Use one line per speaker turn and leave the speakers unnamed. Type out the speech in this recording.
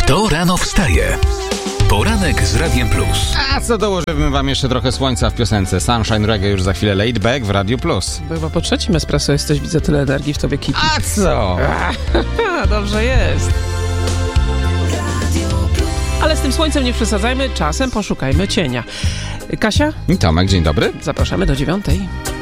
Kto rano wstaje? Poranek z Radiem Plus.
A co dołożymy wam jeszcze trochę słońca w piosence. Sunshine Reggae już za chwilę, Laid Back w Radiu Plus.
Bo chyba po trzecim espresso jesteś, widzę tyle energii w tobie, Kitty.
A co?
Dobrze jest. Ale z tym słońcem nie przesadzajmy, czasem poszukajmy cienia. Kasia?
I Tomek, dzień dobry.
Zapraszamy do 9:00.